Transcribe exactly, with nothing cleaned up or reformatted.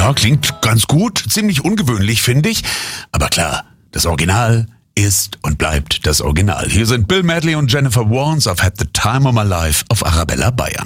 Ja, klingt ganz gut, ziemlich ungewöhnlich, finde ich. Aber klar, das Original ist und bleibt das Original. Hier sind Bill Medley und Jennifer Warnes auf Had the Time of My Life auf Arabella Bayern.